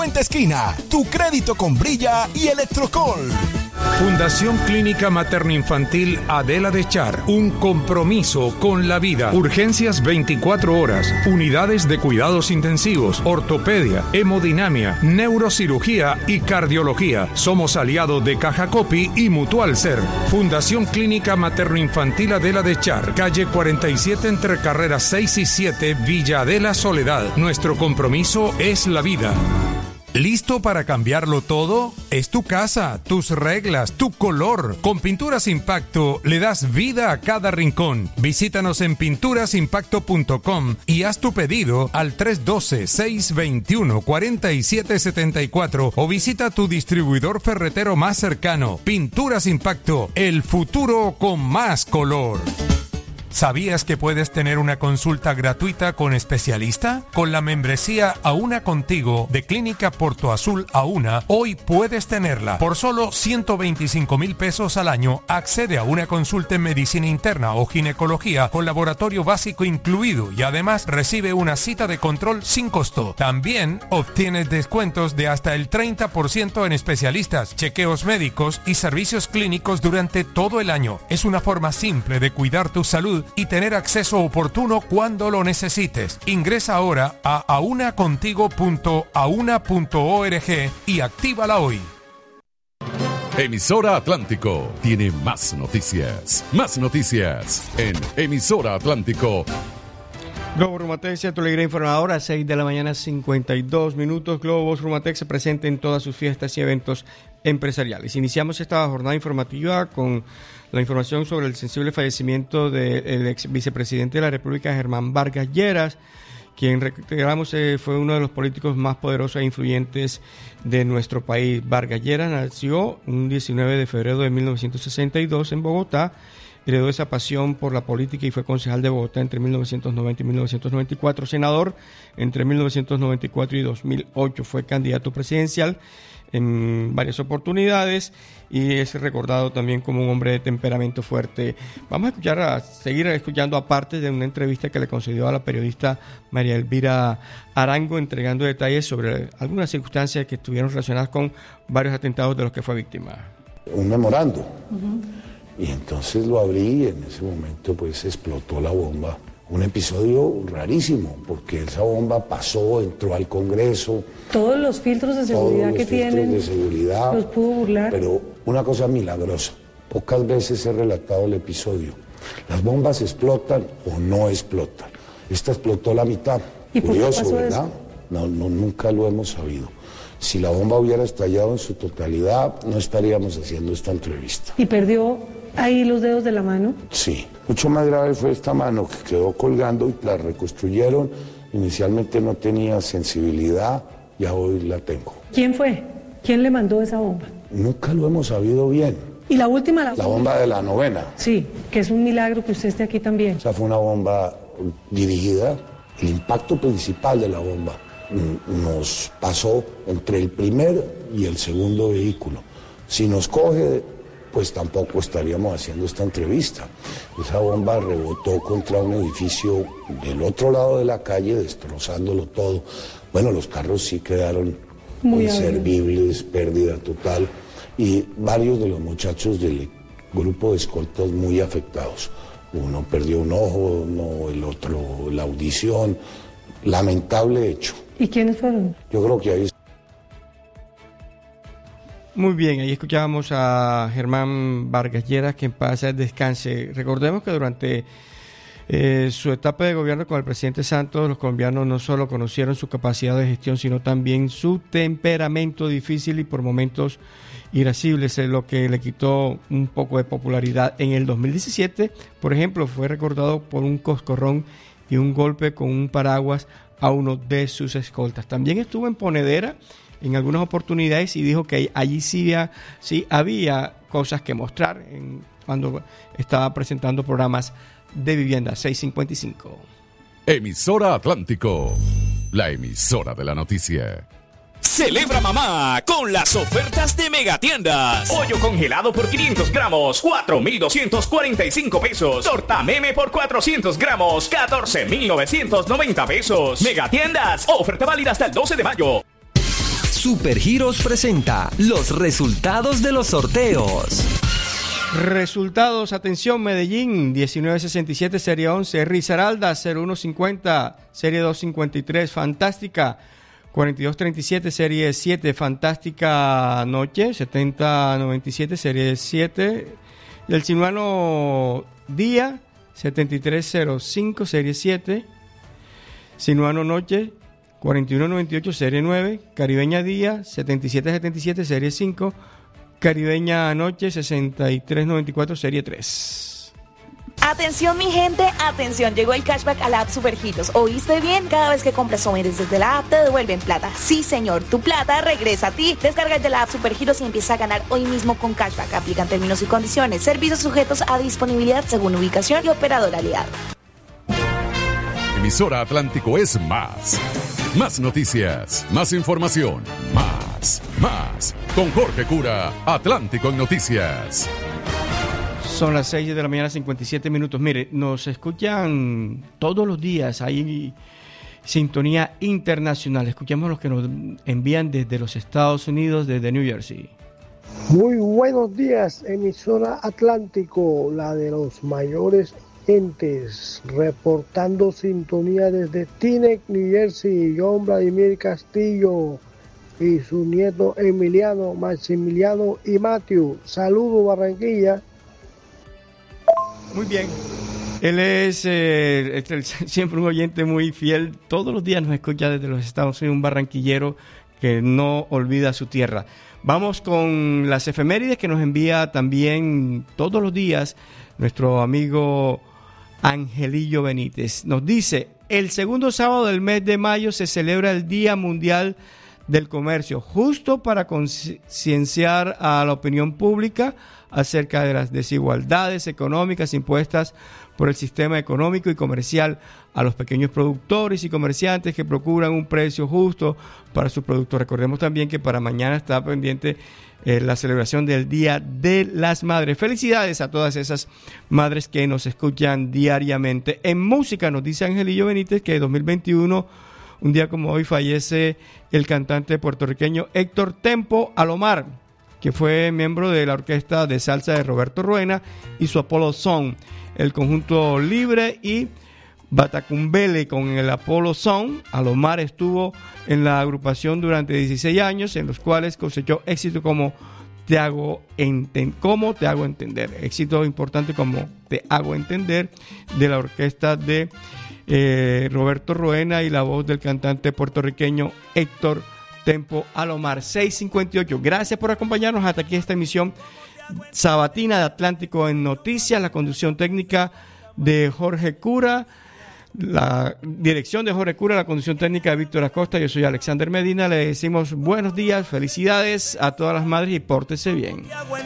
Puente Esquina, tu crédito con Brilla y Electrocol. Fundación Clínica Materno-Infantil Adela de Char, un compromiso con la vida. Urgencias 24 horas, unidades de cuidados intensivos, ortopedia, hemodinamia, neurocirugía y cardiología. Somos aliados de Caja Copi y Mutual Ser. Fundación Clínica Materno-Infantil Adela de Char, calle 47 entre carreras 6 y 7, Villa Adela Soledad. Nuestro compromiso es la vida. ¿Listo para cambiarlo todo? Es tu casa, tus reglas, tu color. Con Pinturas Impacto le das vida a cada rincón. Visítanos en pinturasimpacto.com y haz tu pedido al 312-621-4774 o visita tu distribuidor ferretero más cercano. Pinturas Impacto, el futuro con más color. ¿Sabías que puedes tener una consulta gratuita con especialista? Con la membresía Auna Contigo de Clínica Porto Azul Auna, hoy puedes tenerla. Por solo 125,000 pesos al año, accede a una consulta en medicina interna o ginecología con laboratorio básico incluido y además recibe una cita de control sin costo. También obtienes descuentos de hasta el 30% en especialistas, chequeos médicos y servicios clínicos durante todo el año. Es una forma simple de cuidar tu salud y tener acceso oportuno cuando lo necesites. Ingresa ahora a aunacontigo.auna.org y actívala hoy. Emisora Atlántico tiene más noticias. Más noticias en Emisora Atlántico. Globo Rumatex, tu alegría informadora, 6 de la mañana, 52 minutos. Globo Rumatex se presenta en todas sus fiestas y eventos empresariales. Iniciamos esta jornada informativa con la información sobre el sensible fallecimiento del ex vicepresidente de la República, Germán Vargas Lleras, quien recordamos fue uno de los políticos más poderosos e influyentes de nuestro país. Vargas Lleras nació un 19 de febrero de 1962 en Bogotá. Heredó esa pasión por la política y fue concejal de Bogotá entre 1990 y 1994, senador entre 1994 y 2008, fue candidato presidencial en varias oportunidades y es recordado también como un hombre de temperamento fuerte. Vamos a seguir escuchando aparte de una entrevista que le concedió a la periodista María Elvira Arango, entregando detalles sobre algunas circunstancias que estuvieron relacionadas con varios atentados de los que fue víctima. Un memorando. Y entonces lo abrí y en ese momento pues explotó la bomba. Un episodio rarísimo, porque esa bomba pasó, entró al Congreso. Todos los filtros de seguridad que tienen, de seguridad, los pudo burlar. Pero una cosa milagrosa, pocas veces he relatado el episodio. Las bombas explotan o no explotan. Esta explotó la mitad. ¿Y curioso, por qué pasó ¿verdad? No, nunca lo hemos sabido. Si la bomba hubiera estallado en su totalidad, no estaríamos haciendo esta entrevista. ¿Y perdió ahí los dedos de la mano? Sí. Mucho más grave fue esta mano que quedó colgando y la reconstruyeron. Inicialmente no tenía sensibilidad, ya hoy la tengo. ¿Quién fue? ¿Quién le mandó esa bomba? Nunca lo hemos sabido bien. ¿Y la última? La bomba de la 9ª. Sí, que es un milagro que usted esté aquí también. O sea, fue una bomba dirigida. El impacto principal de la bomba nos pasó entre el primer y el segundo vehículo. Si nos coge, pues tampoco estaríamos haciendo esta entrevista. Esa bomba rebotó contra un edificio del otro lado de la calle, destrozándolo todo. Bueno, los carros sí quedaron inservibles, pérdida total, y varios de los muchachos del grupo de escoltas muy afectados. Uno perdió un ojo, el otro la audición. Lamentable hecho. ¿Y quiénes fueron? Yo creo que ahí... Muy bien, ahí escuchábamos a Germán Vargas Lleras, que en paz descanse. Recordemos que durante su etapa de gobierno con el presidente Santos, los colombianos no solo conocieron su capacidad de gestión, sino también su temperamento difícil y por momentos irascibles, lo que le quitó un poco de popularidad. En el 2017, por ejemplo, fue recordado por un coscorrón y un golpe con un paraguas a uno de sus escoltas. También estuvo en Ponedera en algunas oportunidades y dijo que allí sí había cosas que mostrar cuando estaba presentando programas de vivienda. 655. Emisora Atlántico, la emisora de la noticia. Celebra mamá con las ofertas de Megatiendas. Pollo congelado por 500 gramos, 4,245 pesos. Torta meme por 400 gramos, 14,990 pesos. Megatiendas, oferta válida hasta el 12 de mayo. Supergiros presenta los resultados de los sorteos. Resultados, atención, Medellín, 1967, serie 11, Risaralda, 0150, serie 253, Fantástica, 4237, serie 7, Fantástica Noche, 7097, serie 7, del Sinuano Día, 7305, serie 7, Sinuano Noche, 4198, serie 9, Caribeña Día, 7777, serie 5, Caribeña Noche, 6394, serie 3. Atención mi gente, atención, llegó el cashback a la app Supergiros. ¿Oíste bien? Cada vez que compras sometes desde la app te devuelven plata. Sí señor, tu plata regresa a ti. Descarga de la app Supergiros y empieza a ganar hoy mismo con cashback. Aplican términos y condiciones. Servicios sujetos a disponibilidad según ubicación y operador aliado. Emisora Atlántico es más. Más noticias, más información, más. Con Jorge Cura, Atlántico en Noticias. Son las 6 de la mañana, 57 minutos. Mire, nos escuchan todos los días. Hay sintonía internacional. Escuchamos los que nos envían desde los Estados Unidos, desde New Jersey. Muy buenos días, emisora Atlántico, la de los mayores entes, reportando sintonía desde Teaneck, New Jersey, John Vladimir Castillo y su nieto Emiliano, Maximiliano y Matthew. Saludos, Barranquilla. Muy bien. Él es siempre un oyente muy fiel. Todos los días nos escucha desde los Estados Unidos, un barranquillero que no olvida su tierra. Vamos con las efemérides que nos envía también todos los días nuestro amigo Angelillo Benítez. Nos dice, el segundo sábado del mes de mayo se celebra el Día Mundial del Comercio, justo para concienciar a la opinión pública acerca de las desigualdades económicas impuestas por el sistema económico y comercial a los pequeños productores y comerciantes que procuran un precio justo para sus productos. Recordemos también que para mañana está pendiente la celebración del Día de las Madres. Felicidades a todas esas madres que nos escuchan diariamente. En música nos dice Angelillo Benítez que en 2021, un día como hoy, fallece el cantante puertorriqueño Héctor Tempo Alomar, que fue miembro de la orquesta de salsa de Roberto Ruena y su Apollo Son, el conjunto Libre y Batacumbele. Con el Apollo Son, Alomar estuvo en la agrupación durante 16 años, en los cuales cosechó éxito como Te hago entender, éxito importante como Te hago entender, de la orquesta de Roberto Ruena y la voz del cantante puertorriqueño Héctor Tempo Alomar. 6:58. Gracias por acompañarnos hasta aquí esta emisión sabatina de Atlántico en Noticias. La conducción técnica de Jorge Cura, la dirección de Jorge Cura, la conducción técnica de Víctor Acosta. Yo soy Alexander Medina. Le decimos buenos días, felicidades a todas las madres y pórtese bien.